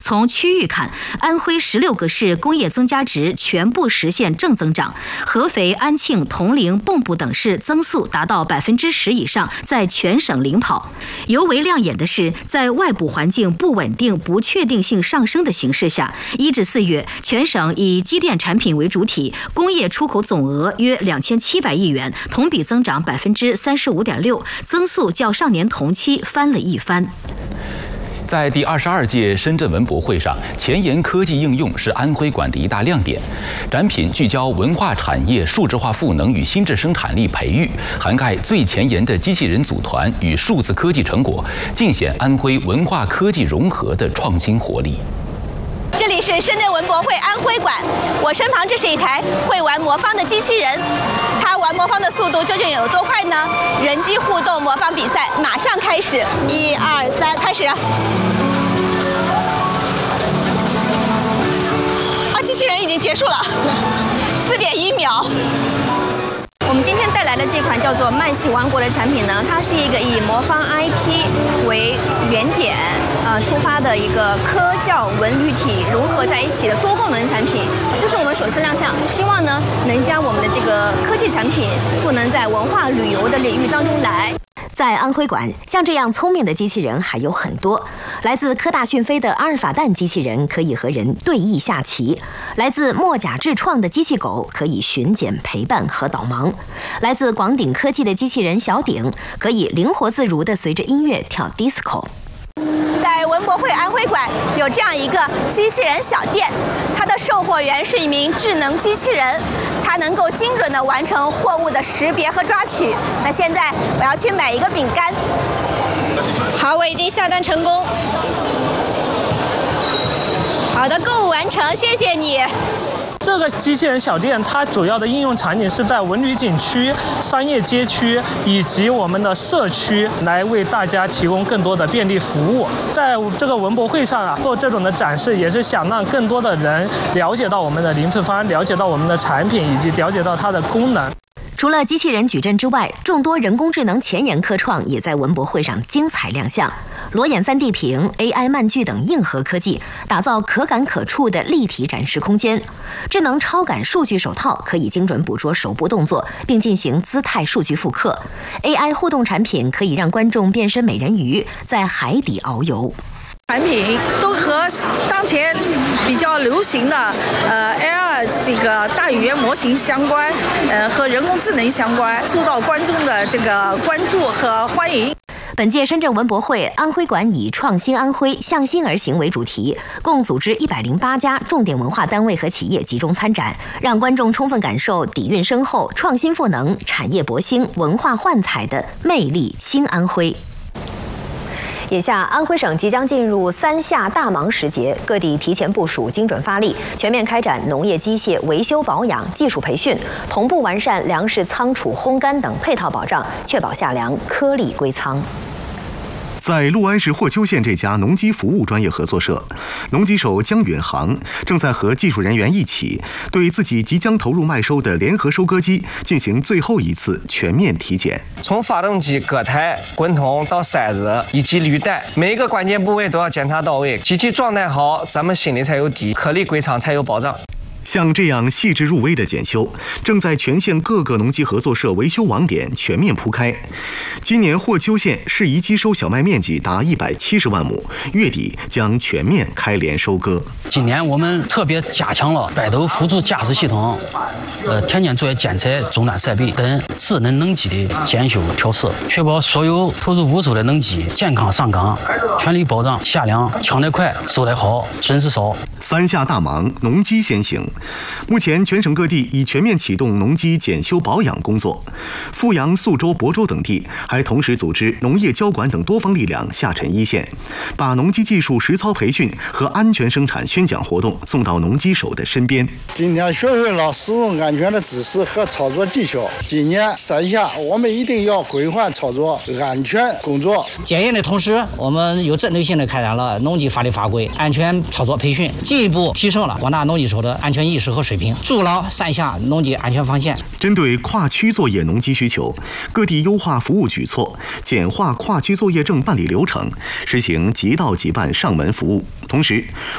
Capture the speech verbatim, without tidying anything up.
从区域看，安徽十六个市工业增加值全部实现正增长，合肥、安庆、铜陵、蚌埠等市增速达到百分之十以上，在全省领跑。尤为亮眼的是，在外部环境不稳定、不确定性上升的形势下，一至四月，全省以机电产品为主体，工业出口总额约两千七百亿元，同比增长百分之三十五点六，增速较上年同期翻了一番。 在第二十二届深圳文博会上，前沿科技应用是安徽馆的一大亮点。展品聚焦文化产业数字化赋能与新质生产力培育，涵盖最前沿的机器人组团与数字科技成果，尽显安徽文化科技融合的创新活力。 这里是深圳文博会安徽馆，我身旁这是一台会玩魔方的机器人，它玩魔方的速度究竟有多快呢？人机互动魔方比赛马上开始，一二三，开始！啊，机器人已经结束了，四点一秒。我们今天带来的这款叫做慢系王国的产品呢，它是一个以魔方 I P 为原点，呃出发的一个科教文旅体融合在一起的多功能产品。这是我们首次亮相，希望呢能将我们的这个科技产品赋能在文化旅游的领域当中来。 在安徽馆，像这样聪明的机器人还有很多。来自科大讯飞的阿尔法蛋机器人可以和人对弈下棋；来自墨甲智创的机器狗可以巡检、陪伴和导盲；来自广鼎科技的机器人小鼎可以灵活自如地随着音乐跳 disco。 在文博会安徽馆有这样一个机器人小店，它的售货员是一名智能机器人，它能够精准地完成货物的识别和抓取。那现在我要去买一个饼干。好，我已经下单成功。好的，购物完成，谢谢你。 这个机器人小店，它主要的应用场景是在文旅景区、商业街区以及我们的社区，来为大家提供更多的便利服务。在这个文博会上啊，做这种的展示，也是想让更多的人了解到我们的零配方，了解到我们的产品，以及了解到它的功能。 除了机器人矩阵之外，众多人工智能前沿科创也在文博会上精彩亮相。裸眼 三 D 屏、A I 漫具等硬核科技，打造可感可触的立体展示空间。智能超感数据手套可以精准捕捉手部动作，并进行姿态数据复刻。A I 互动产品可以让观众变身美人鱼，在海底遨游。 产品都和当前比较流行的呃 A R 这个大语言模型相关，呃和人工智能相关，受到观众的这个关注和欢迎。 本届深圳文博会安徽馆以创新安徽、向心而行为主题，共组织一百零八家重点文化单位和企业集中参展，让观众充分感受底蕴深厚、创新赋能、产业博兴、文化焕彩的魅力新安徽。眼下，安徽省即将进入三夏大忙时节，各地提前部署、精准发力，全面开展农业机械维修保养、技术培训，同步完善粮食仓储、烘干等配套保障，确保夏粮颗粒归仓。 在六安市霍邱县这家农机服务专业合作社，农机手姜允航正在和技术人员一起，对自己即将投入麦收的联合收割机进行最后一次全面体检。 从发动机、割台、滚筒到塞子以及履带，每一个关键部位都要检查到位，机器状态好，咱们心里才有底，颗粒归仓才有保障。 像这样细致入微的检修，正在全县各个农机合作社维修网点全面铺开。今年霍邱县适宜机收小麦面积达一百七十万亩，月底将全面开镰收割。 今年我们特别加强了百度辅助驾驶系统、呃天天作业监测、终端设备等智能农机的检修调试，确保所有投入务收的农机健康上岗，全力保障夏粮抢得快、收得好、损失少。 三夏大忙，农机先行。目前全省各地已全面启动农机检修保养工作，阜阳、宿州、亳州等地还同时组织农业交管等多方力量下沉一线，把农机技术实操培训和安全生产宣讲活动送到农机手的身边。 今天学会了使用安全的知识和操作技巧，今年三夏我们一定要规范操作安全工作。 检验的同时，我们有针对性的开展了农机法律法规、安全操作培训，进一步提升了广大农机手的安全意识和水平，筑牢三夏农机安全防线。 针对跨区作业农机需求，各地优化服务举措，简化跨区作业证办理流程，实行即到即办上门服务。同时，